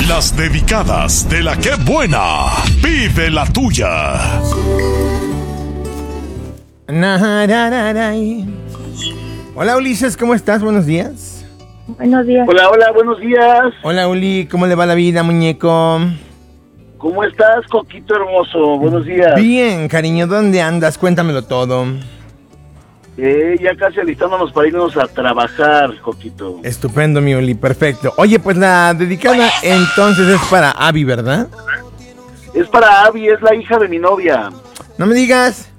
Las dedicadas de la que buena. Pide la tuya. Hola Ulises, ¿cómo estás? Buenos días. Buenos días. Hola, hola, buenos días. Hola Uli, ¿cómo le va la vida, muñeco? ¿Cómo estás, Coquito hermoso? Buenos días. Bien, cariño, ¿dónde andas? Cuéntamelo todo. Ya casi alistándonos para irnos a trabajar, Coquito. Estupendo, mi Uli, perfecto. Oye, pues la dedicada entonces es para Abby, ¿verdad? Es para Abby, es la hija de mi novia. No me digas.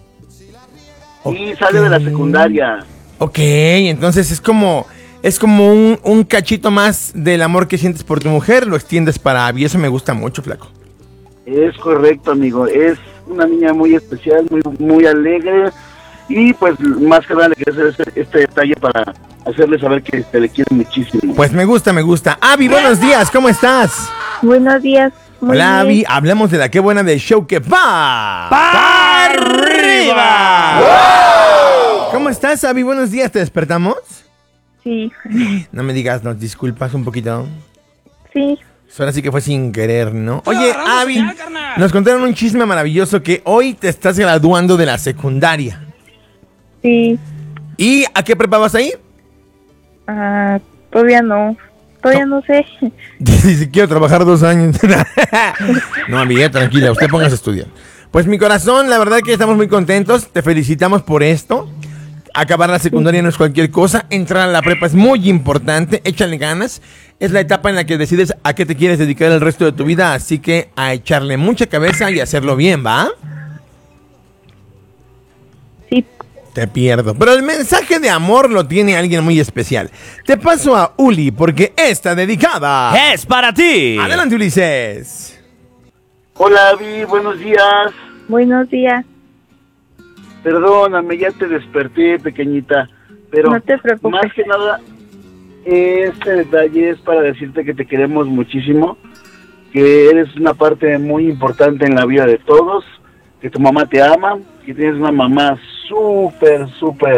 Y sale de la secundaria. Ok, entonces es como un cachito más del amor que sientes por tu mujer, lo extiendes para Abby. Eso me gusta mucho, flaco. Es correcto, amigo. Es una niña muy especial, muy alegre. Y pues más que nada le quiero hacer este detalle para hacerle saber que te le quiero muchísimo. Pues me gusta. Abby, buenos días, ¿cómo estás? Buenos días. Hola, Abby, hablemos de la que buena del show que va ¡para arriba! ¡Wow! ¿Cómo estás, Abby? Buenos días, ¿te despertamos? Sí. No me digas, ¿nos disculpas un poquito? Sí. Ahora sí que fue sin querer, ¿no? Oye, Abby, nos contaron un chisme maravilloso que hoy te estás graduando de la secundaria. Sí. ¿Y a qué prepa vas ahí? Todavía no sé. Dice, quiero trabajar 2 años. No, amiga, tranquila, usted póngase a estudiar. Pues mi corazón, la verdad que estamos muy contentos. Te felicitamos por esto. Acabar la secundaria no es cualquier cosa. Entrar a la prepa es muy importante. Échale ganas. Es la etapa en la que decides a qué te quieres dedicar el resto de tu vida. Así que a echarle mucha cabeza y hacerlo bien, ¿va? Sí. Te pierdo. Pero el mensaje de amor lo tiene alguien muy especial. Te paso a Uli porque está dedicada. ¡Es para ti! Adelante, Ulises. Hola, Abby, buenos días. Buenos días. Perdóname, ya te desperté, pequeñita. Pero no te preocupes. Más que nada, este detalle es para decirte que te queremos muchísimo, que eres una parte muy importante en la vida de todos, que tu mamá te ama, que tienes una mamá súper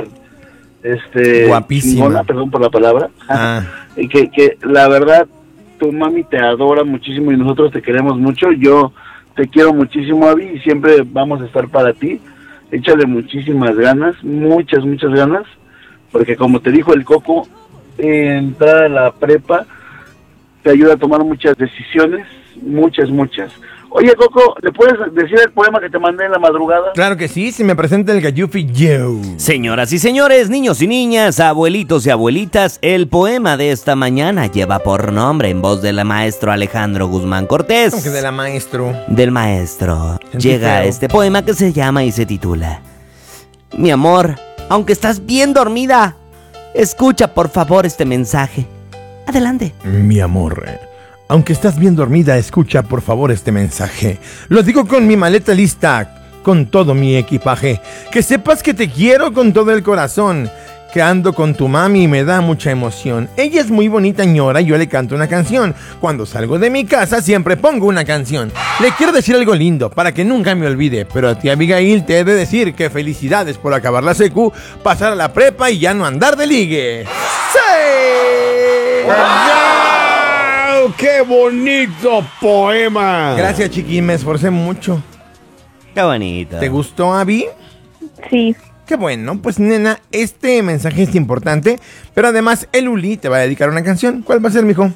guapísima, chingona, perdón por la palabra, y que la verdad tu mami te adora muchísimo y nosotros te queremos mucho. Yo te quiero muchísimo, Abby, y siempre vamos a estar para ti. Échale muchísimas ganas, muchas ganas, porque como te dijo el Coco, entrar a la prepa te ayuda a tomar muchas decisiones, muchas. Oye, Coco, ¿le puedes decir el poema que te mandé en la madrugada? Claro que sí, si me presenta el Gallufi Joe. Señoras y señores, niños y niñas, abuelitos y abuelitas, el poema de esta mañana lleva por nombre, en voz del maestro Alejandro Guzmán Cortés. ¿Cómo que de la maestro? Del maestro. Sentí Llega feo. este poema que se llama y se titula: Mi amor, aunque estás bien dormida, escucha por favor este mensaje. Adelante. Mi amor, aunque estás bien dormida, escucha por favor este mensaje. Lo digo con mi maleta lista, con todo mi equipaje. Que sepas que te quiero con todo el corazón. Que ando con tu mami y me da mucha emoción. Ella es muy bonita ñora y yo le canto una canción. Cuando salgo de mi casa siempre pongo una canción. Le quiero decir algo lindo para que nunca me olvide. Pero a ti, Abigail, te he de decir que felicidades por acabar la secu, pasar a la prepa y ya no andar de ligue. ¡Sí! ¡Wow! ¡Qué bonito poema! Gracias, chiqui, me esforcé mucho. Qué bonito. ¿Te gustó, Abby? Sí. Qué bueno, pues nena, este mensaje es importante, pero además el Uli te va a dedicar una canción. ¿Cuál va a ser, mijo?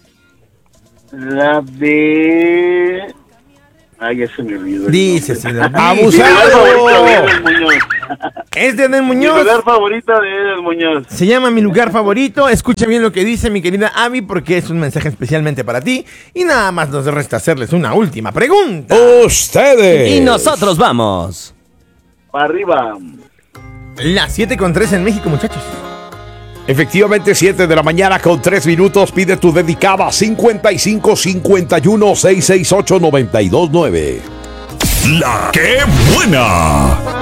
La de... Ay, ya se me olvidó. Dice, sí, ¡Abusado! Es de Edel Mi Muñoz. lugar favorito de Edel Muñoz. Se llama Mi Lugar Favorito. Escucha bien lo que dice mi querida Abby, porque es un mensaje especialmente para ti. Y nada más nos resta hacerles una última pregunta. ¡Ustedes! Y nosotros vamos. Para arriba. Las 7:03 en México, muchachos. Efectivamente, 7 de la mañana con 3 minutos. Pide tu dedicada 55 51 668 929. La que buena.